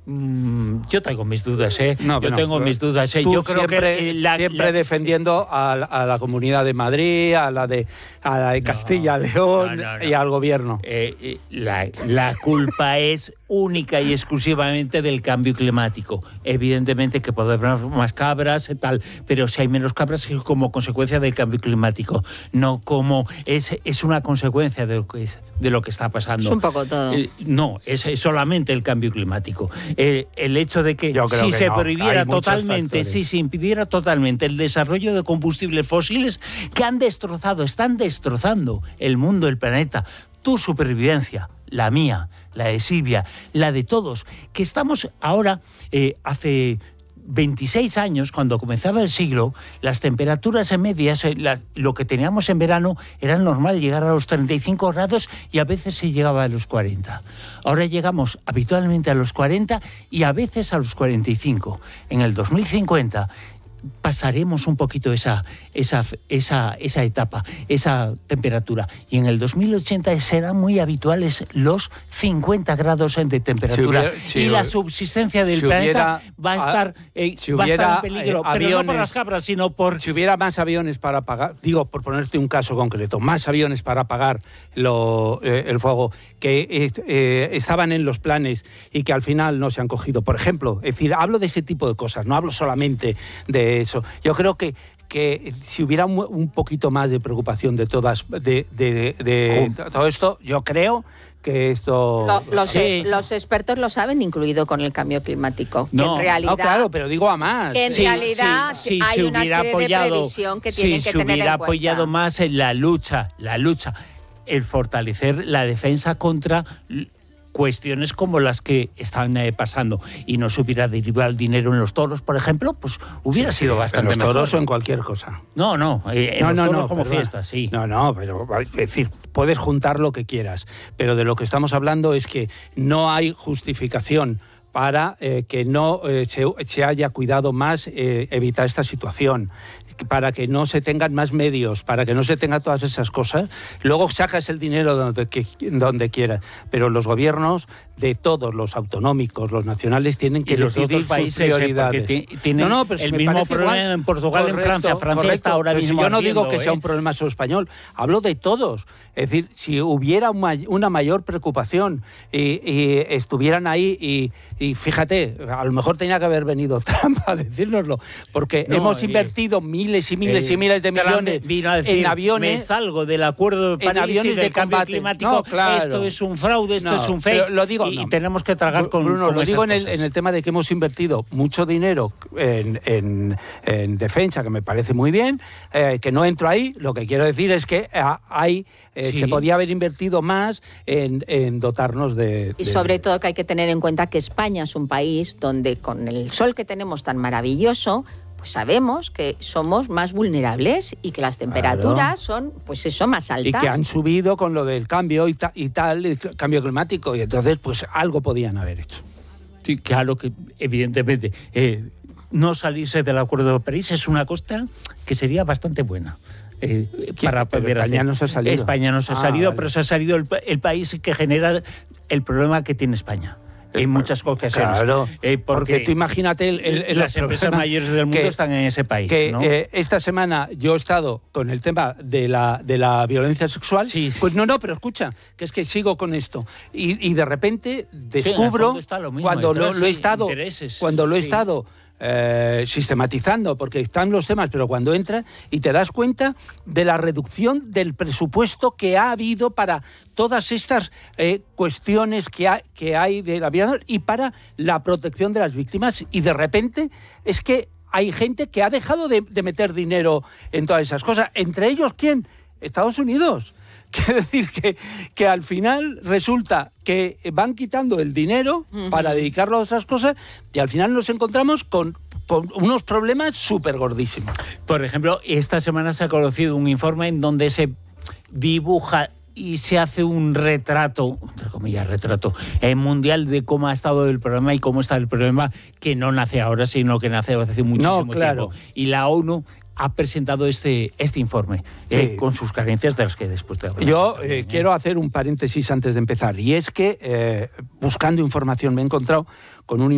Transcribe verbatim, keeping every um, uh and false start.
Mm, yo tengo mis dudas, ¿eh? No, yo no, tengo mis dudas, ¿eh? Tú Yo creo siempre, que la, siempre la... defendiendo a, a la Comunidad de Madrid, a la de, a la de Castilla, no, León no, no, no. y al gobierno. Eh, la, la culpa es única y exclusivamente del cambio climático. Evidentemente que puede haber más cabras y tal, pero si hay menos cabras es como consecuencia del cambio climático, no como es, es una consecuencia de lo que es, de lo que está pasando. Es un poco todo. Eh, no, es, es solamente el cambio climático. Eh, el hecho de que si que se no. prohibiera Hay totalmente, si se impidiera totalmente el desarrollo de combustibles fósiles que han destrozado, están destrozando el mundo, el planeta, tu supervivencia, la mía, la de Silvia, la de todos, que estamos ahora, eh, hace veintiséis años, cuando comenzaba el siglo, las temperaturas en medias, eh, la, lo que teníamos en verano, era normal llegar a los treinta y cinco grados y a veces se llegaba a los cuarenta. Ahora llegamos habitualmente a los cuarenta y a veces a los cuarenta y cinco. En el dos mil cincuenta pasaremos un poquito esa, esa, esa, esa etapa, esa temperatura. Y en el dos mil ochenta serán muy habituales los cincuenta grados de temperatura. Si hubiera, si y la subsistencia del si planeta hubiera, va a estar, eh, si va a hubiera, estar en peligro. Eh, pero aviones, no por las cabras, sino por... Si hubiera más aviones para apagar, digo, por ponerte un caso concreto, más aviones para apagar lo, eh, el fuego que eh, eh, estaban en los planes y que al final no se han cogido. Por ejemplo, es decir, hablo de ese tipo de cosas, no hablo solamente de eso. Yo creo que que si hubiera un, un poquito más de preocupación de todas de, de, de, de todo esto, yo creo que esto... Lo, los, sí. los expertos lo saben, incluido con el cambio climático. No, que en realidad, no, claro, pero digo a más. Que en sí, realidad sí, sí, hay si una serie apoyado, de previsión que tienen sí, que tener en cuenta. Si hubiera apoyado más en la lucha, la lucha, el fortalecer la defensa contra cuestiones como las que están eh, pasando y no se hubiera derivado el dinero en los toros, por ejemplo, pues hubiera sí, sido sí, bastante en los toros mejor. o en cualquier cosa. No, no, eh, en no, los no, toros no, como perdona. fiesta, sí. No, no, pero es decir, puedes juntar lo que quieras, pero de lo que estamos hablando es que no hay justificación para eh, que no eh, se, se haya cuidado más eh, evitar esta situación, para que no se tengan más medios, para que no se tengan todas esas cosas. Luego sacas el dinero donde, que, donde quieras, pero los gobiernos de todos, los autonómicos, los nacionales, tienen que y los decidir otros países, sus prioridades. Eh, porque tienen no, no, pero el si mismo problema igual, en Portugal, correcto, en Francia. Francia correcto, está ahora mismo si yo no ardiendo, digo que ¿eh? sea un problema solo español, hablo de todos. Es decir, si hubiera una mayor preocupación y, y estuvieran ahí y, y fíjate, a lo mejor tenía que haber venido Trump a decírnoslo, porque no, hemos invertido mil miles y miles eh, y miles de millones vino a decir, en aviones. Me salgo del acuerdo de París en aviones y del de cambio combate. climático. No, claro. Esto es un fraude, esto no, es un fake. Lo digo, y, no. y tenemos que tragar con, Bruno, con lo esas digo en el, cosas. en el tema de que hemos invertido mucho dinero en, en, en defensa, que me parece muy bien, eh, que no entro ahí. Lo que quiero decir es que eh, hay, eh, sí. se podía haber invertido más en, en dotarnos de... Y de... sobre todo que hay que tener en cuenta que España es un país donde con el sol que tenemos tan maravilloso, pues sabemos que somos más vulnerables y que las temperaturas claro. son, pues eso, más altas. Y que han subido con lo del cambio y, ta y tal, el cambio climático, y entonces pues algo podían haber hecho. Sí, claro que evidentemente eh, no salirse del Acuerdo de París es una cosa que sería bastante buena. Eh, para poder España hacer. no se ha salido. España no se ha ah, salido, vale. pero se ha salido el, el país que genera el problema que tiene España. En muchas ocasiones. Claro, eh, porque, porque tú imagínate... El, el, el las empresas mayores del mundo que, están en ese país. Que, ¿no? eh, esta semana yo he estado con el tema de la, de la violencia sexual. Sí. Pues no, no, pero escucha, que es que sigo con esto. Y, y de repente descubro, sí, lo mismo, cuando detrás, lo, lo he sí, estado... intereses, Cuando lo he sí. estado... Eh, sistematizando, porque están los temas, pero cuando entras y te das cuenta de la reducción del presupuesto que ha habido para todas estas eh, cuestiones que, ha, que hay de la vida y para la protección de las víctimas, y de repente es que hay gente que ha dejado de, de meter dinero en todas esas cosas, entre ellos, ¿quién? Estados Unidos. Quiere decir que, que al final resulta que van quitando el dinero uh-huh. para dedicarlo a otras cosas y al final nos encontramos con, con unos problemas súper gordísimos. Por ejemplo, esta semana se ha conocido un informe en donde se dibuja y se hace un retrato, entre comillas, retrato eh, mundial de cómo ha estado el problema y cómo está el problema, que no nace ahora, sino que nace hace muchísimo no, claro. tiempo. Y la ONU ha presentado este, este informe sí. eh, con sus carencias de las que después te hablo. Yo también, eh, ¿eh? quiero hacer un paréntesis antes de empezar, y es que eh, buscando información me he encontrado con un